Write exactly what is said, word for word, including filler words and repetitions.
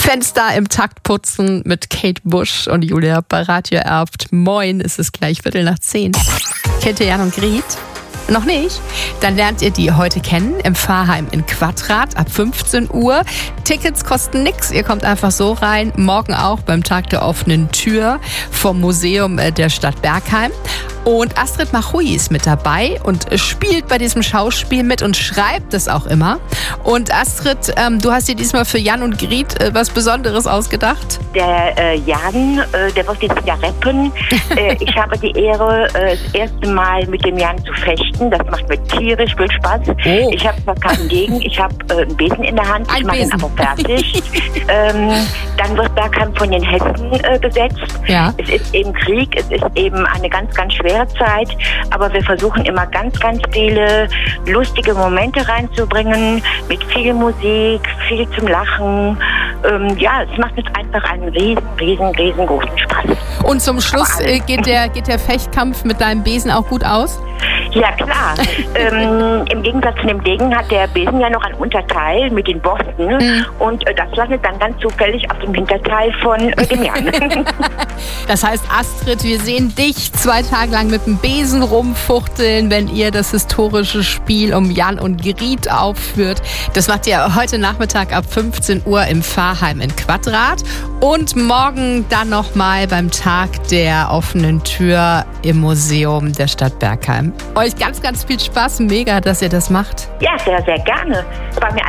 Fenster im Takt putzen mit Kate Bush und Julia bei Radio Erbt. Moin, es ist gleich Viertel nach zehn. Kennt ihr Jan und Gret? Noch nicht? Dann lernt ihr die heute kennen im Pfarrheim in Quadrat ab fünfzehn Uhr. Tickets kosten nichts, ihr kommt einfach so rein. Morgen auch beim Tag der offenen Tür vom Museum der Stadt Bergheim. Und Astrid Machui ist mit dabei und spielt bei diesem Schauspiel mit und schreibt es auch immer. Und Astrid, ähm, du hast dir diesmal für Jan und Gret äh, was Besonderes ausgedacht? Der äh, Jan, äh, der wird dieses Jahr rappen. äh, ich habe die Ehre, äh, das erste Mal mit dem Jan zu fechten. Das macht mir tierisch viel Spaß. Oh. Ich habe zwar keinen Gegen, ich habe äh, einen Besen in der Hand. Ein ich mache ihn Besen. aber fertig. ähm, dann wird Bergheim von den Hessen äh, besetzt. Ja. Es ist eben Krieg, es ist eben eine ganz, ganz schwere Zeit, aber wir versuchen immer ganz, ganz viele lustige Momente reinzubringen, mit viel Musik, viel zum Lachen. Ähm, ja, es macht uns einfach einen riesen, riesen, riesengroßen Spaß. Und zum Schluss äh, geht, der, geht der Fechtkampf mit deinem Besen auch gut aus? Ja, klar. ähm, Im Gegensatz zu dem Degen hat der Besen ja noch ein Unterteil mit den Borsten mhm. und äh, das landet dann ganz zufällig auf dem Hinterteil von äh, dem Jan. Das heißt, Astrid, wir sehen dich zwei Tage lang mit dem Besen rumfuchteln, wenn ihr das historische Spiel um Jan und Gret aufführt. Das macht ihr heute Nachmittag ab fünfzehn Uhr im Pfarrheim in Quadrat und morgen dann nochmal beim Tag der offenen Tür im Museum der Stadt Bergheim. Euch ganz, ganz viel Spaß. Mega, dass ihr das macht. Ja, sehr, sehr gerne. Es war mir